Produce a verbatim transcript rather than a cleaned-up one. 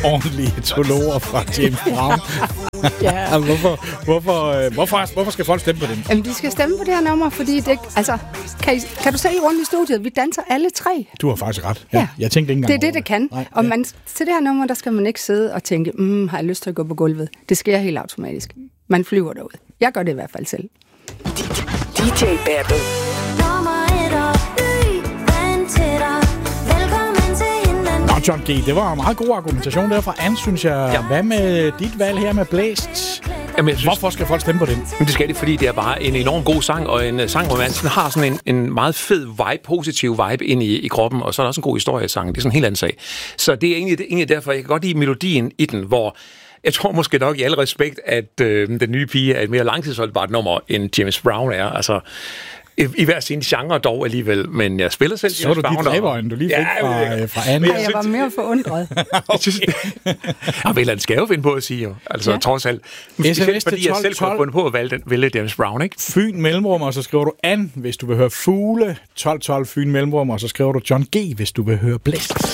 ordentlige etologer fra James Brown. Ja. hvorfor, hvorfor, hvorfor, hvorfor skal folk stemme på den? Jamen, de skal stemme på det her nummer, fordi det... Altså, kan, I, kan du se rundt i studiet? Vi danser alle tre. Du har faktisk ret. Ja, ja. Jeg tænkte ikke engang det er det, det kan. Nej, og man, til det her nummer, der skal man ikke sidde og tænke, mm, har jeg lyst til at gå på gulvet? Det sker helt automatisk. Man flyver derud. Jeg gør det i hvert fald selv. D J Battle. Nå, John G., det var en meget god argumentation der fra Anne, synes jeg. Ja. Hvad med dit valg her med Blæst? Jamen, jeg synes, hvorfor skal folk stemme på den? Men det skal det, fordi det er bare en enorm god sang, og en sang, hvor man sådan har sådan en, en meget fed vibe, positiv vibe ind i, i kroppen, og så er der også en god historie i sangen. Det er sådan en helt anden sag. Så det er egentlig, det, egentlig derfor, jeg kan godt lide melodien i den, hvor jeg tror måske nok i al respekt, at øh, den nye pige er et mere langtidsholdbart nummer, end James Brown er. Altså, i, i hver sin genre dog alligevel, men jeg spiller selv så James Brown. Så du de dræberøjne, du lige fik ja, fra, fra Anne. Jeg, jeg var mere forundret. Okay. Og vel, han skal jo finde på at sige jo. Altså, ja. Trods alt. Specielt fordi jeg selv kunne fundet på at vælge, vælge James Brown, ikke? Fyn Mellemrum, og så skriver du Anne, hvis du vil høre Fugle. tolv tolv Fyn Mellemrum, og så skriver du John G., hvis du vil høre Blæst.